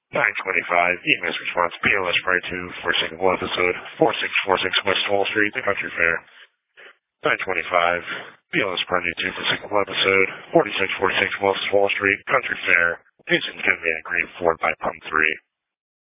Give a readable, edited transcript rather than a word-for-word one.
925, EMS response, BLS Pride 2 for single episode, 4646 West Wall Street, the Country Fair. 925, BLS Pride 2 for single episode, 4646 West Wall Street, Country Fair. Patient can be agreed for by pump 3.